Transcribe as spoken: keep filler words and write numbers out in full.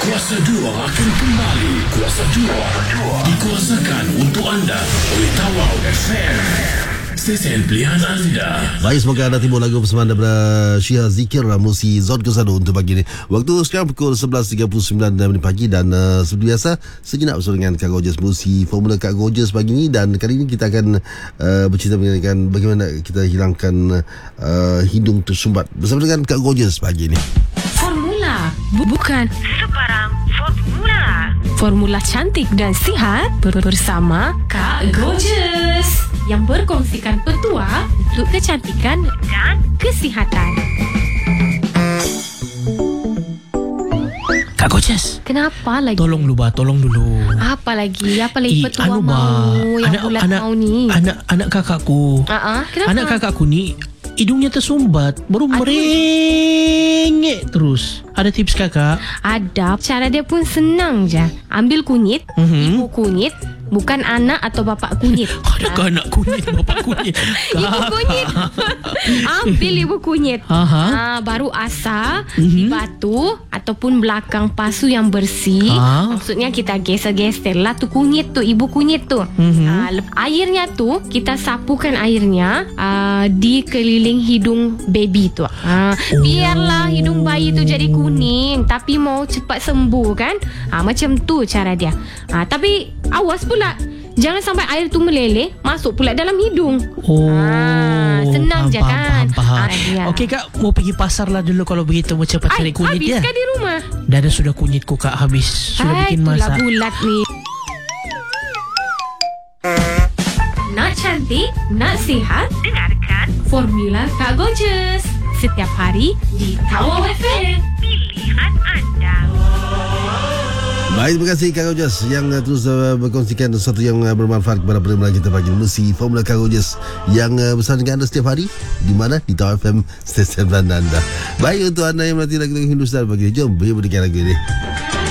Kuasa dua akan kembali. Kuasa dua dikuasakan untuk anda oleh Tawau F M, stesen pilihan anda. Baik, semoga anda timbul lagu persembahan daripada Syihah Zikir Musi Zon Kesado untuk pagi ini. Waktu sekarang pukul sebelas tiga puluh sembilan pagi dan uh, seperti biasa sejenak bersama dengan Kak Gorgeous Musi Formula Kak Gorgeous pagi ini. Dan kali ini kita akan uh, bercerita mengenai bagaimana kita hilangkan uh, hidung tersumbat bersama dengan Kak Gorgeous pagi ini. Formula, bukan sebarang formula. Formula cantik dan sihat bersama Kak Gorgeous yang berkongsikan petua untuk kecantikan Dan kesihatan. Kak Gorgeous, Kenapa lagi? tolong dulu bah, tolong dulu. Apa lagi? Apa lagi Eh, petua anu, mau bah, yang anak, bulat anak, mau ni? Anak anak kakakku. Uh-uh. Kenapa? Anak kakakku ni hidungnya tersumbat, baru Aduh. merengek terus. Ada tips kakak? Ada. Cara dia pun senang je. Ambil kunyit, Mhm. ibu kunyit, bukan anak atau bapak kunyit. Adakah anak kunyit, bapak kunyit? Ibu kunyit. Ambil ibu kunyit. Aha. Ah, baru asar Mhm. di batu ataupun belakang pasu yang bersih. Ah. Maksudnya kita geser-geser lah tu kunyit tu, ibu kunyit tu. Mhm. Ah, lep- airnya tu kita sapukan airnya ah, di keliling hidung baby tu. Ah, biarlah hidung bayi tu jadi kuning, tapi mau cepat sembuh kan? Ah, macam tu cara dia. Ah, tapi awas pula, jangan sampai air tu meleleh masuk pula dalam hidung. Oh, Ah, senang faham, je faham, kan? Faham, faham. Ah, dia. Okey kak, mau pergi pasar lah dulu kalau begitu, mau cepat cari Ai, kunyit habis ya. kan di rumah? Dah ada sudah kunyitku kak, habis. Sudah Ai, bikin itulah masak. bulat ni. Nak cantik, nak sihat, dengarkan Formula Kak Gorgeous setiap hari di Tawau F M. pilihan anda. Baik, terima kasih Kak Gorgeous yang uh, terus uh, berkongsikan sesuatu yang uh, bermanfaat kepada pendengar kita pagi ini. Mesti Formula Kak Gorgeous yang uh, bersama dengan anda setiap hari. Di mana? Di Tawau F M, stesen anda. Baik, untuk anda yang menanti lagu-lagu Hindustan pagi ini, jom beri berikan lagu ini.